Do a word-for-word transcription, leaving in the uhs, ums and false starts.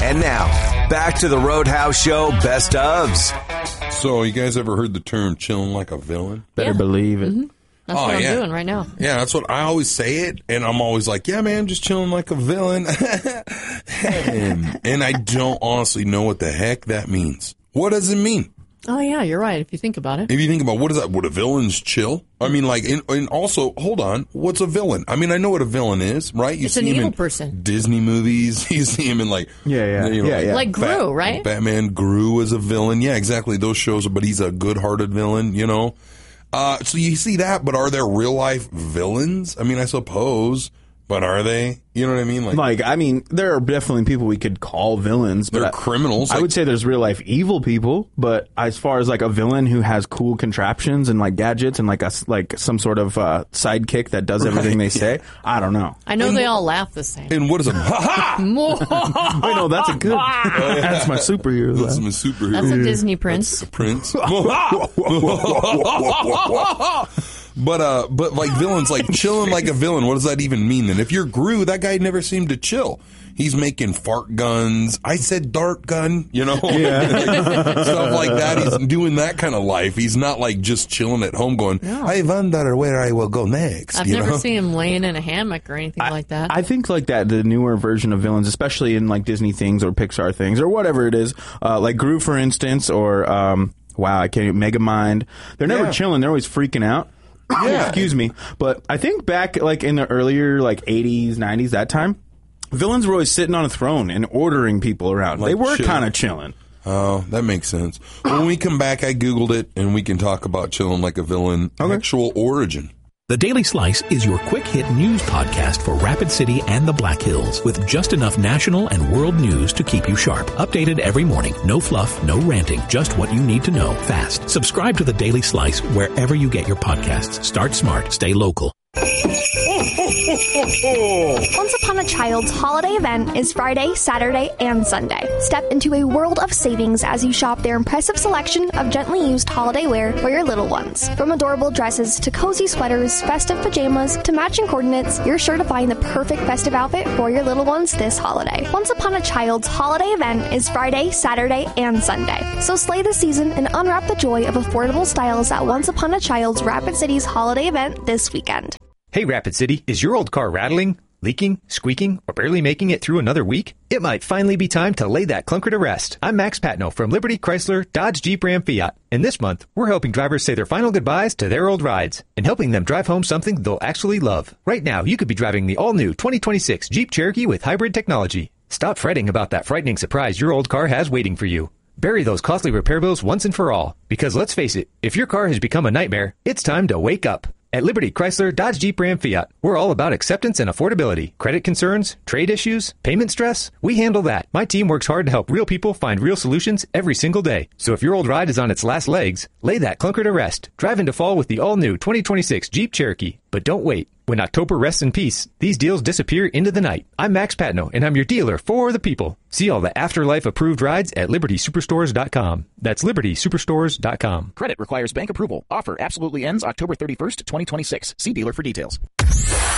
And now, back to the Roadhouse Show Best Ofs. So, you guys ever heard the term chilling like a villain? Better Yeah. believe it. Mm-hmm. That's Oh, what I'm yeah. doing right now. Yeah, that's what I always say it, and I'm always like, yeah, man, I'm just chilling like a villain. and, and I don't honestly know what the heck that means. What does it mean? Oh, yeah, you're right, if you think about it. If you think about what is that, would a villain's chill? I mean, like, and, and also, hold on, what's a villain? I mean, I know what a villain is, right? You It's see an him evil in person. Disney movies. You see him in like, Yeah, yeah, you know, yeah, yeah. Like Gru, right? Batman Gru is a villain. Yeah, exactly. Those shows, but he's a good-hearted villain, you know? Uh, so you see that, but are there real-life villains? I mean, I suppose, but are they? You know what I mean? Like, Like, I mean, there are definitely people we could call villains. But they're I- criminals. I like- would say there's real life evil people, but as far as like a villain who has cool contraptions and like gadgets and like a s- like some sort of uh, sidekick that does everything they say, I don't know. I know they all laugh the same. And what is a ha ha? Wait, no, that's a good. That's my superhero. That's laugh. my superhero. That's a Disney prince. A prince. But uh, but like villains, like chilling like a villain. What does that even mean? Then, if you're Gru, that guy never seemed to chill. He's making fart guns. I said dart gun. You know, stuff like that. He's doing that kind of life. He's not like just chilling at home, going, No. "I wonder where I will go next." I've you never know? seen him laying in a hammock or anything like that. I think like that the newer version of villains, especially in like Disney things or Pixar things or whatever it is, uh, like Gru, for instance, or um, wow, I can't Megamind. They're never Yeah. chilling. They're always freaking out. Yeah. Excuse me. But I think back like in the earlier like eighties, nineties, that time, villains were always sitting on a throne and ordering people around. Like they were chill. kind of chilling. Oh, that makes sense. When we come back, I Googled it, and we can talk about chilling like a villain actual origin. The Daily Slice is your quick-hit news podcast for Rapid City and the Black Hills, with just enough national and world news to keep you sharp. Updated every morning. No fluff, no ranting, just what you need to know fast. Subscribe to the Daily Slice wherever you get your podcasts. Start smart, stay local. Once Upon a Child's holiday event is Friday, Saturday, and Sunday. Step into a world of savings as you shop their impressive selection of gently used holiday wear for your little ones. From adorable dresses to cozy sweaters, festive pajamas to matching coordinates, you're sure to find the perfect festive outfit for your little ones this holiday. Once Upon a Child's holiday event is Friday, Saturday, and Sunday. So slay the season and unwrap the joy of affordable styles at Once Upon a Child's Rapid City's holiday event this weekend. Hey, Rapid City, is your old car rattling, leaking, squeaking, or barely making it through another week? It might finally be time to lay that clunker to rest. I'm Max Patno from Liberty Chrysler, Dodge, Jeep, Ram, Fiat. And this month, we're helping drivers say their final goodbyes to their old rides and helping them drive home something they'll actually love. Right now, you could be driving the all-new twenty twenty-six Jeep Cherokee with hybrid technology. Stop fretting about that frightening surprise your old car has waiting for you. Bury those costly repair bills once and for all. Because let's face it, if your car has become a nightmare, it's time to wake up. At Liberty Chrysler, Dodge, Jeep, Ram, Fiat, we're all about acceptance and affordability. Credit concerns, trade issues, payment stress, we handle that. My team works hard to help real people find real solutions every single day. So if your old ride is on its last legs, lay that clunker to rest. Drive into fall with the all-new twenty twenty-six Jeep Cherokee. But don't wait. When October rests in peace, these deals disappear into the night. I'm Max Patno, and I'm your dealer for the people. See all the Afterlife-approved rides at Liberty Superstores dot com. That's Liberty Superstores dot com. Credit requires bank approval. Offer absolutely ends October thirty-first, twenty twenty-six. See dealer for details.